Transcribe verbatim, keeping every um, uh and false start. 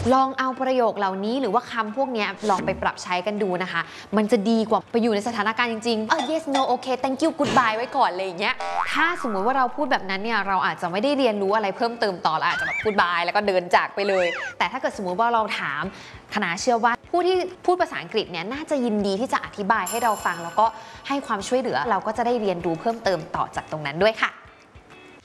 ลองเอาประโยคเหล่านี้หรือว่าคำพวกนี้ลองไปปรับใช้กันดูนะคะมันจะดีกว่าไปอยู่ในสถานการณ์จริงๆเออ yes no okay thank you goodbye ไว้ก่อนเลยอย่างเงี้ยถ้าสมมุติว่าเราพูดแบบนั้นเนี่ยเราอาจจะไม่ได้เรียนรู้อะไรเพิ่มเติมต่อแล้วอาจจะแบบ goodbye แล้วก็เดินจากไปเลยแต่ถ้าเกิดสมมุติว่าเราถามคณะเชื่อว่าผู้ที่พูดภาษาอังกฤษเนี่ยน่าจะยินดีที่จะอธิบายให้เราฟังแล้วก็ให้ความช่วยเหลือเราก็จะได้เรียนรู้เพิ่มเติมต่อจากตรงนั้นด้วยค่ะ